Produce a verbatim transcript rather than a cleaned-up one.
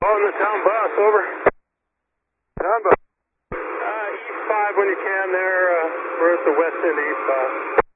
On the town bus, over. Town bus. Uh, east five when you can there. Uh, we're at the west end of east five.